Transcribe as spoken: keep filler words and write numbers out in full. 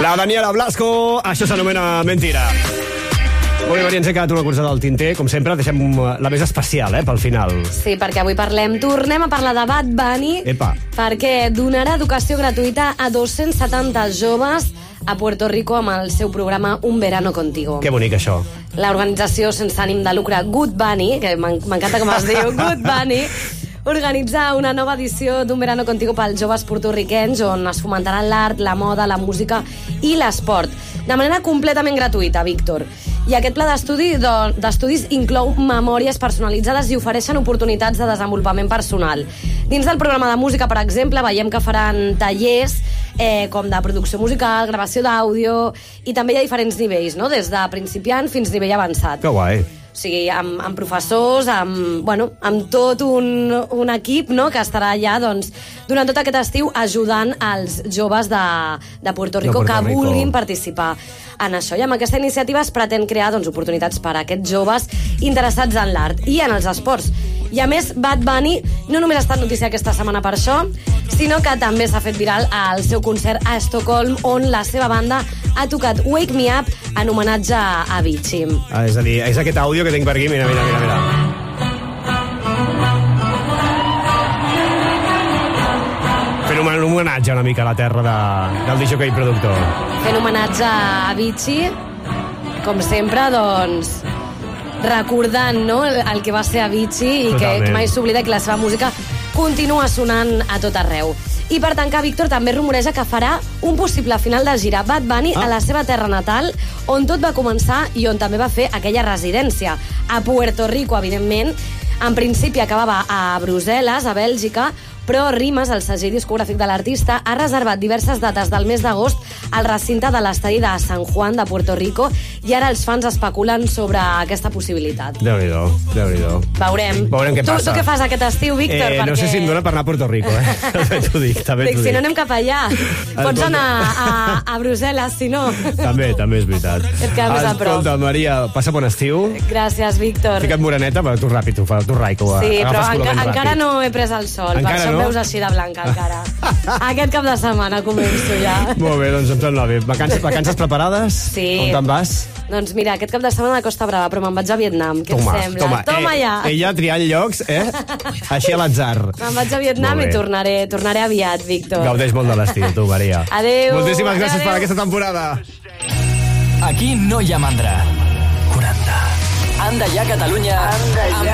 La Daniela Blasco, això s'anomena Mentira. Molt bé, Maria, ens ha quedat una cosa del tinter. Com sempre, deixem la més especial, eh, pel final. Sí, perquè avui parlem, tornem a parlar de Bad Bunny. Epa. Perquè donarà educació gratuïta a dos-cents setanta joves a Puerto Rico amb el seu programa Un Verano Contigo. Que bonic, això. L'organització sense ànim de lucre Good Bunny, que m'encanta com es diu, Good Bunny, organitza una nova edició d'Un Verano Contigo pels joves portorriquens on es fomentarà l'art, la moda, la música i l'esport. De manera completament gratuïta, Víctor. I aquest pla d'estudi d'estudis inclou memòries personalitzades i ofereixen oportunitats de desenvolupament personal. Dins del programa de música, per exemple, veiem que faran tallers eh, com de producció musical, gravació d'àudio, i també hi ha diferents nivells, no? Des de principiant fins a nivell avançat. Que guai. O sigui, amb, amb professors, amb, bueno, amb tot un, un equip, no?, que estarà allà doncs, durant tot aquest estiu ajudant els joves de, de Puerto Rico, de Puerto que Rico. vulguin participar en això. I amb aquesta iniciativa es pretén crear doncs, oportunitats per a aquests joves interessats en l'art i en els esports. I a més, Bad Bunny no només ha estat notícia aquesta setmana per això, sinó que també s'ha fet viral al seu concert a Estocolm, on la seva banda ha tocat Wake Me Up en homenatge a Avicii. Ah, és a dir, és aquest àudio que tinc per aquí. Mira, mira, mira, mira. Fent un homenatge una mica a la terra de, del disjockey productor. Fent homenatge a Avicii, com sempre, doncs, recordant, no?, el que va ser Avicii i que mai s'oblida que la seva música continua sonant a tot arreu. I per tancar, Víctor també rumoreja que farà un possible final de gira Bad Bunny ah. a la seva terra natal, on tot va començar i on també va fer aquella residència. A Puerto Rico, evidentment. En principi acabava a Brussel·les, a Bèlgica, però Rimes, el segell discogràfic de l'artista, ha reservat diverses dates del mes d'agost al recinte de l'estadi de San Juan de Puerto Rico i ara els fans especulen sobre aquesta possibilitat. Déu-n'hi-do, Déu-n'hi-do. Veurem. Veurem què tu, passa. Tu què fas aquest estiu, Víctor? Eh, perquè... No sé si em dona per anar a Puerto Rico, eh? També t'ho dic, també dic, t'ho dic. si no anem cap allà. Pots anar a, a Brussel·les, si no. També, també és veritat. Et queda més a prop. Escolta, Maria, passa bon estiu. Gràcies, Víctor. Fica't moreneta, però tu ràpid, tu, tu raico. Sí, però enca encara no he pres el sol. Encara per això no? em veus així de blanca, encara. Aquest cap de setmana començo ja. Molt bé, doncs em sembla bé. Vacances, vacances preparades? Sí. On te'n vas? Doncs mira, aquest cap de setmana a Costa Brava, però me'n vaig a Vietnam. Què toma, et sembla? Toma, toma eh, ja. Ella triant llocs, eh? Així a l'atzar. Me'n vaig a Vietnam i tornaré, tornaré aviat, Víctor. Gaudeix molt de l'estiu, tu, Maria. Adéu. Moltíssimes gràcies adéu. per aquesta temporada. Aquí no hi ha mandra. quaranta. Anda ja, Catalunya. Anda ja.